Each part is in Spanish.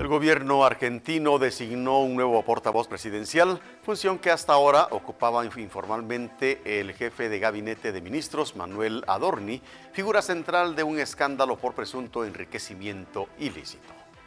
gobierno argentino designó un nuevo portavoz presidencial, función que hasta ahora ocupaba informalmente el jefe de gabinete de ministros, Manuel Adorni, figura central de un escándalo por presunto enriquecimiento ilícito.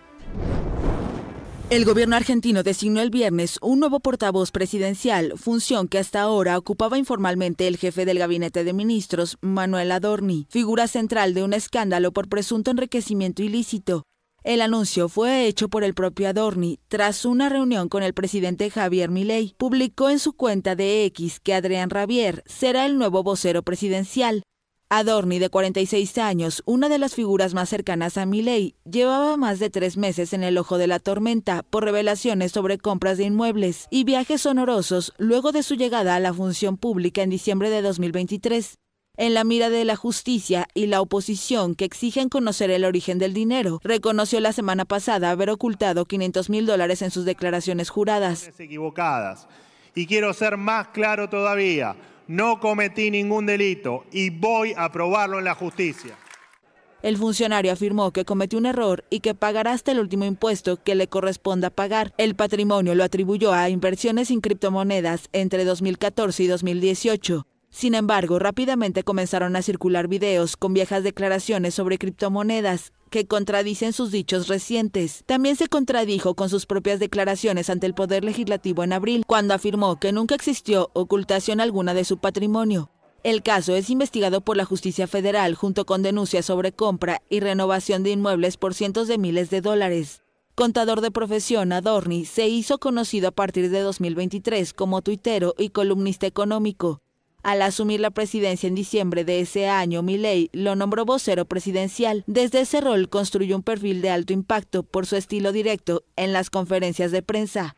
El gobierno argentino designó el viernes un nuevo portavoz presidencial, función que hasta ahora ocupaba informalmente el jefe del gabinete de ministros, Manuel Adorni, figura central de un escándalo por presunto enriquecimiento ilícito. El anuncio fue hecho por el propio Adorni tras una reunión con el presidente Javier Milei. Publicó en su cuenta de X que Adrián Rabier será el nuevo vocero presidencial. Adorni, de 46 años, una de las figuras más cercanas a Milei, llevaba más de 3 meses en el ojo de la tormenta por revelaciones sobre compras de inmuebles y viajes honorosos luego de su llegada a la función pública en diciembre de 2023. En la mira de la justicia y la oposición que exigen conocer el origen del dinero, reconoció la semana pasada haber ocultado $500.000 en sus declaraciones juradas. Equivocadas. Y quiero ser más claro todavía. No cometí ningún delito y voy a probarlo en la justicia. El funcionario afirmó que cometió un error y que pagará hasta el último impuesto que le corresponda pagar. El patrimonio lo atribuyó a inversiones en criptomonedas entre 2014 y 2018. Sin embargo, rápidamente comenzaron a circular videos con viejas declaraciones sobre criptomonedas que contradicen sus dichos recientes. También se contradijo con sus propias declaraciones ante el Poder Legislativo en abril, cuando afirmó que nunca existió ocultación alguna de su patrimonio. El caso es investigado por la Justicia Federal junto con denuncias sobre compra y renovación de inmuebles por cientos de miles de dólares. Contador de profesión, Adorni se hizo conocido a partir de 2023 como tuitero y columnista económico. Al asumir la presidencia en diciembre de ese año, Milei lo nombró vocero presidencial. Desde ese rol construyó un perfil de alto impacto por su estilo directo en las conferencias de prensa.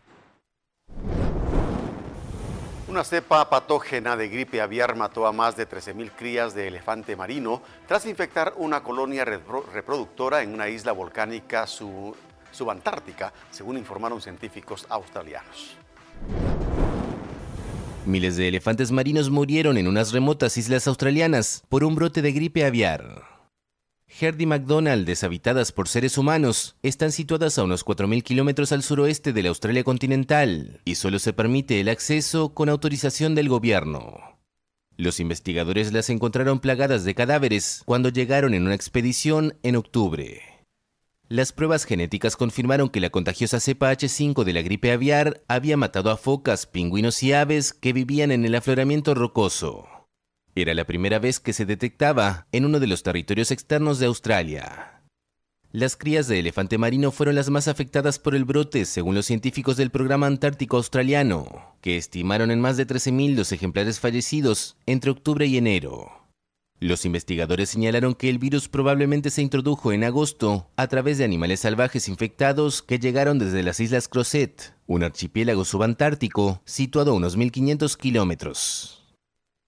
Una cepa patógena de gripe aviar mató a más de 13.000 crías de elefante marino tras infectar una colonia reproductora en una isla volcánica subantártica, según informaron científicos australianos. Miles de elefantes marinos murieron en unas remotas islas australianas por un brote de gripe aviar. Heard y McDonald, deshabitadas por seres humanos, están situadas a unos 4.000 kilómetros al suroeste de la Australia continental y solo se permite el acceso con autorización del gobierno. Los investigadores las encontraron plagadas de cadáveres cuando llegaron en una expedición en octubre. Las pruebas genéticas confirmaron que la contagiosa cepa H5 de la gripe aviar había matado a focas, pingüinos y aves que vivían en el afloramiento rocoso. Era la primera vez que se detectaba en uno de los territorios externos de Australia. Las crías de elefante marino fueron las más afectadas por el brote, según los científicos del Programa Antártico Australiano, que estimaron en más de 13.000 los ejemplares fallecidos entre octubre y enero. Los investigadores señalaron que el virus probablemente se introdujo en agosto a través de animales salvajes infectados que llegaron desde las Islas Crozet, un archipiélago subantártico situado a unos 1.500 kilómetros.